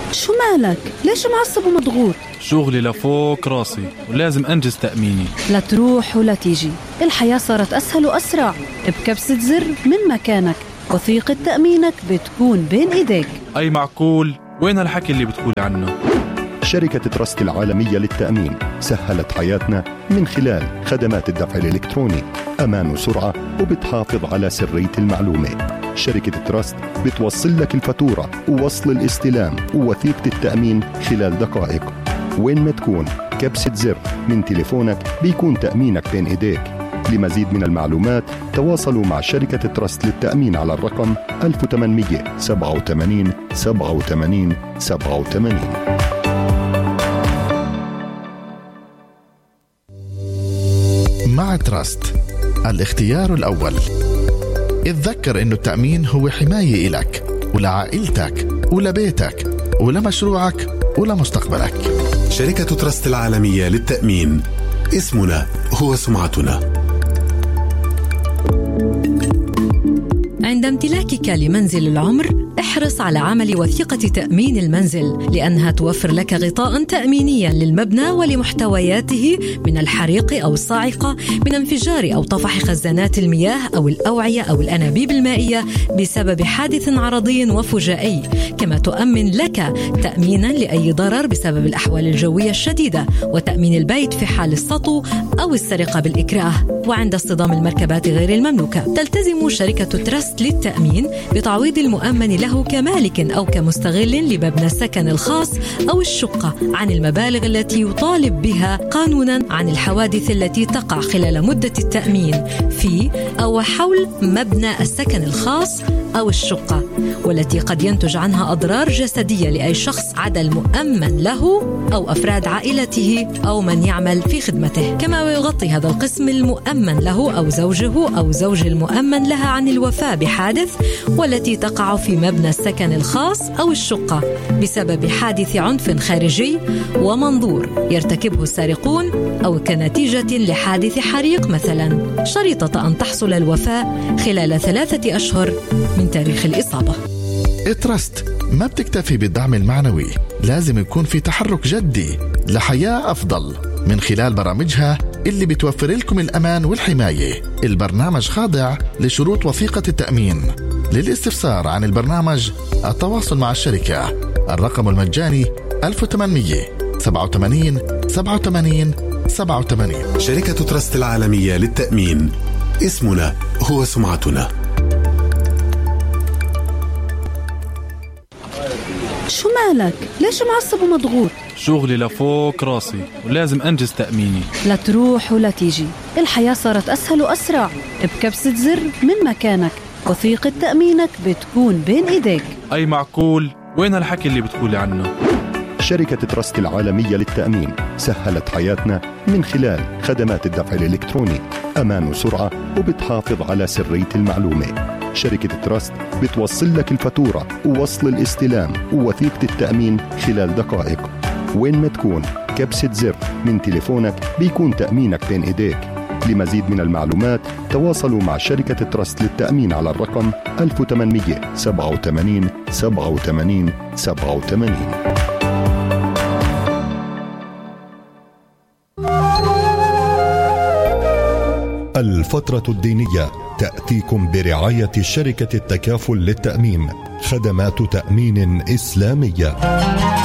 شو مالك؟ ليش معصب ومضغوط؟ شغلي لفوق راسي ولازم أنجز تأميني. لا تروح ولا تيجي، الحياة صارت أسهل وأسرع. بكبسة زر من مكانك وثيقة تأمينك بتكون بين إيديك. أي معقول؟ وين الحكي اللي بتقول عنه؟ شركة تراست العالمية للتأمين سهلت حياتنا من خلال خدمات الدفع الإلكتروني، أمان وسرعة، وبتحافظ على سرية المعلومة. شركة تراست بتوصل لك الفاتورة ووصل الاستلام ووثيقة التأمين خلال دقائق. وين ما تكون، كبسة زر من تليفونك بيكون تأمينك بين إيديك. لمزيد من المعلومات تواصلوا مع شركة تراست للتأمين على الرقم 1887 87 87. مع تراست الاختيار الأول. اتذكر إنه التأمين هو حماية إلك ولعائلتك ولبيتك ولمشروعك ولمستقبلك. شركة تراست العالمية للتأمين، اسمنا هو سمعتنا. عند امتلاكك لمنزل العمر احرص على عمل وثيقة تأمين المنزل، لأنها توفر لك غطاء تأمينيا للمبنى ولمحتوياته من الحريق أو الصاعقة، من انفجار أو طفح خزانات المياه أو الأوعية أو الأنابيب المائية بسبب حادث عرضي وفجائي. كما تؤمن لك تأمينا لأي ضرر بسبب الأحوال الجوية الشديدة، وتأمين البيت في حال السطو أو السرقة بالإكراه، وعند اصطدام المركبات غير المملوكة. تلتزم شركة تراست للتأمين بتعويض المؤمن له كمالك أو كمستغل لمبنى السكن الخاص أو الشقة عن المبالغ التي يطالب بها قانونا عن الحوادث التي تقع خلال مدة التأمين في أو حول مبنى السكن الخاص أو الشقة، والتي قد ينتج عنها أضرار جسدية لأي شخص عدا المؤمن له أو أفراد عائلته أو من يعمل في خدمته. كما يغطي هذا القسم المؤمن له أو زوجه أو زوج المؤمن لها عن الوفاة بحادث والتي تقع في مبنى السكن الخاص أو الشقة بسبب حادث عنف خارجي ومنظور يرتكبه السارقون أو كنتيجة لحادث حريق مثلا، شريطة أن تحصل الوفاة خلال 3 أشهر من تاريخ الإصابة. تراست ما بتكتفي بالدعم المعنوي، لازم يكون في تحرك جدي لحياة أفضل من خلال برامجها اللي بتوفر لكم الأمان والحماية. البرنامج خاضع لشروط وثيقة التأمين. للاستفسار عن البرنامج التواصل مع الشركة، الرقم المجاني 1887 87 87. شركة تراست العالمية للتأمين، اسمنا هو سمعتنا. شو مالك؟ ليش معصب ومضغوط؟ شغلي لفوق راسي ولازم أنجز تأميني. لا تروح ولا تيجي، الحياة صارت أسهل وأسرع. بكبسة زر من مكانك وثيقة تأمينك بتكون بين إيديك. أي معقول؟ وين الحكي اللي بتقولي عنه؟ شركة تراست العالمية للتأمين سهلت حياتنا من خلال خدمات الدفع الإلكتروني، أمان وسرعة، وبتحافظ على سرية المعلومة. شركة تراست بتوصل لك الفاتورة ووصل الاستلام ووثيقة التأمين خلال دقائق. وين ما تكون، كبسة زر من تليفونك بيكون تأمينك بين إيديك. لمزيد من المعلومات تواصلوا مع شركة تراست للتأمين على الرقم 1887 87 87. الفترة الدينية تأتيكم برعاية شركة التكافل للتأمين، خدمات تأمين إسلامية.